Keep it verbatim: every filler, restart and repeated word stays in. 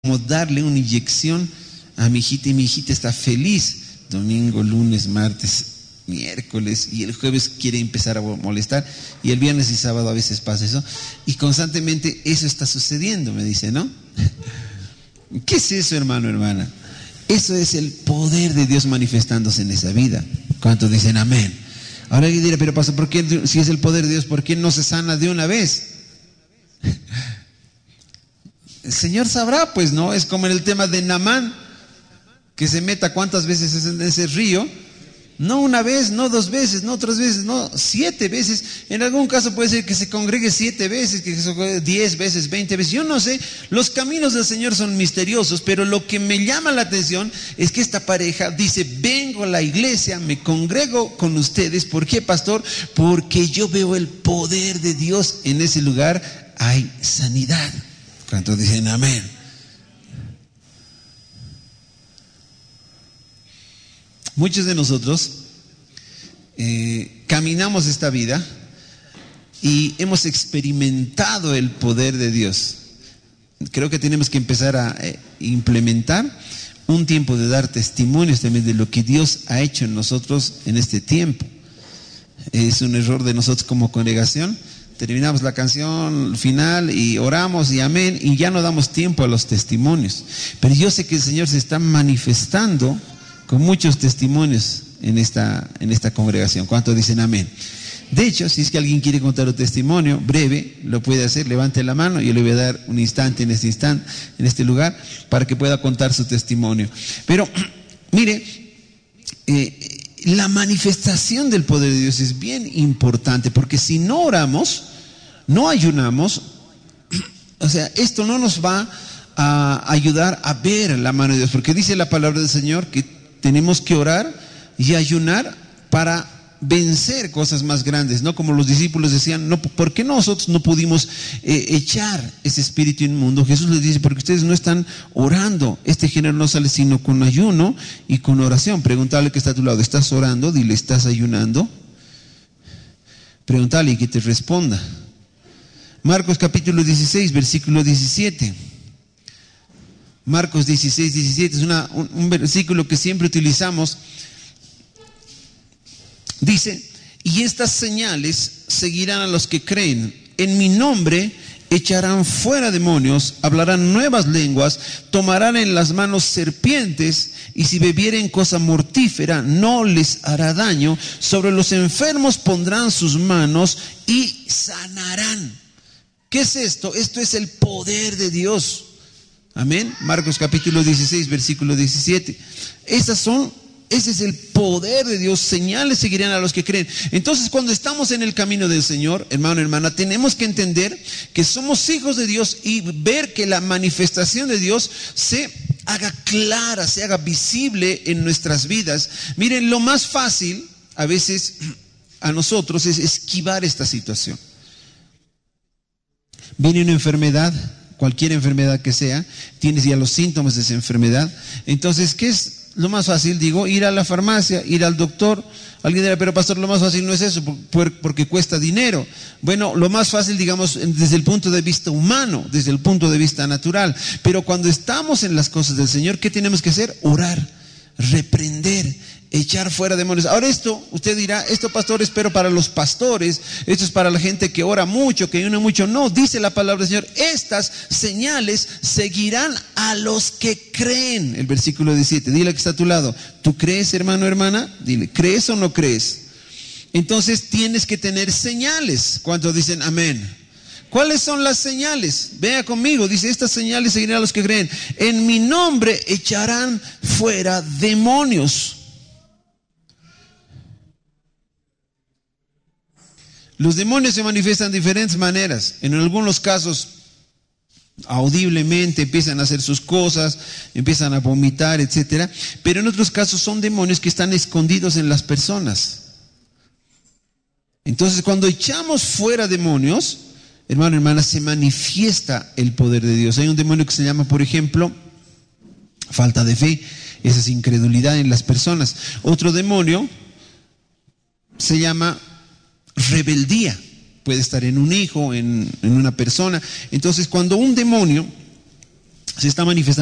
como darle una inyección a mi hijita y mi hijita está feliz. Domingo, lunes, martes, miércoles, y el jueves quiere empezar a molestar, y el viernes y sábado a veces pasa eso, y constantemente eso está sucediendo, me dice, ¿no? ¿Qué es eso, hermano, hermana? Eso es el poder de Dios manifestándose en esa vida. ¿Cuántos dicen amén? Ahora alguien dirá, pero pastor, ¿por qué, si es el poder de Dios, por qué no se sana de una vez? El Señor sabrá, pues, ¿no? Es como en el tema de Naamán, que se meta cuántas veces es en ese río. No una vez, no dos veces, no tres veces, no siete veces. En algún caso puede ser que se congregue siete veces, que se congregue diez veces, veinte veces. Yo no sé, los caminos del Señor son misteriosos, pero lo que me llama la atención es que esta pareja dice, vengo a la iglesia, me congrego con ustedes. ¿Por qué, pastor? Porque yo veo el poder de Dios en ese lugar, hay sanidad. ¿Cuántos dicen amén? Muchos de nosotros eh, caminamos esta vida y hemos experimentado el poder de Dios. Creo que tenemos que empezar a eh, implementar un tiempo de dar testimonios también de lo que Dios ha hecho en nosotros en este tiempo. Es un error de nosotros como congregación. Terminamos la canción final y oramos y amén, y ya no damos tiempo a los testimonios. Pero yo sé que el Señor se está manifestando con muchos testimonios en esta, en esta congregación. ¿Cuántos dicen amén? De hecho, si es que alguien quiere contar un testimonio breve, lo puede hacer, levante la mano, yo le voy a dar un instante en este instante, en este lugar, para que pueda contar su testimonio. Pero, mire, eh, la manifestación del poder de Dios es bien importante, porque si no oramos, no ayunamos, o sea, esto no nos va a ayudar a ver la mano de Dios, porque dice la palabra del Señor que tenemos que orar y ayunar para vencer cosas más grandes, ¿no? Como los discípulos decían, no, ¿por qué nosotros no pudimos eh, echar ese espíritu inmundo? Jesús les dice, porque ustedes no están orando. Este género no sale sino con ayuno y con oración. Pregúntale que está a tu lado, ¿estás orando? Dile, ¿estás ayunando? Pregúntale y que te responda. Marcos capítulo dieciséis, versículo diecisiete. Marcos dieciséis, diecisiete es una, un, un versículo que siempre utilizamos. Dice, y estas señales seguirán a los que creen. En mi nombre echarán fuera demonios, hablarán nuevas lenguas, tomarán en las manos serpientes, y si bebieren cosa mortífera no les hará daño. Sobre los enfermos pondrán sus manos y sanarán. ¿Qué es esto? Esto es el poder de Dios. Amén. Marcos capítulo dieciséis, versículo diecisiete. Esas son, ese es el poder de Dios. Señales seguirán a los que creen. Entonces, cuando estamos en el camino del Señor, hermano, hermana, tenemos que entender que somos hijos de Dios y ver que la manifestación de Dios se haga clara, se haga visible en nuestras vidas. Miren, lo más fácil a veces a nosotros es esquivar esta situación. Viene una enfermedad, cualquier enfermedad que sea, tienes ya los síntomas de esa enfermedad. Entonces, ¿qué es lo más fácil? Digo, ir a la farmacia, ir al doctor. Alguien dirá, pero pastor, lo más fácil no es eso, porque cuesta dinero. Bueno, lo más fácil, digamos, desde el punto de vista humano, desde el punto de vista natural. Pero cuando estamos en las cosas del Señor, ¿qué tenemos que hacer? Orar, reprender, echar fuera demonios. Ahora esto, usted dirá, esto, pastor, es pero para los pastores, esto es para la gente que ora mucho, que ayuna mucho. No, dice la palabra del Señor, estas señales seguirán a los que creen. El versículo diecisiete, dile que está a tu lado, ¿tú crees, hermano, hermana? Dile, ¿crees o no crees? Entonces tienes que tener señales. ¿Cuántos dicen amén? ¿Cuáles son las señales? Vea conmigo, dice, estas señales seguirán a los que creen. En mi nombre echarán fuera demonios. Los demonios se manifiestan de diferentes maneras. En algunos casos, audiblemente empiezan a hacer sus cosas, empiezan a vomitar, etcétera. Pero en otros casos son demonios que están escondidos en las personas. Entonces, cuando echamos fuera demonios, hermano, hermana, se manifiesta el poder de Dios. Hay un demonio que se llama, por ejemplo, falta de fe. Esa es incredulidad en las personas. Otro demonio se llama rebeldía. Puede estar en un hijo, en, en una persona. Entonces, cuando un demonio se está manifestando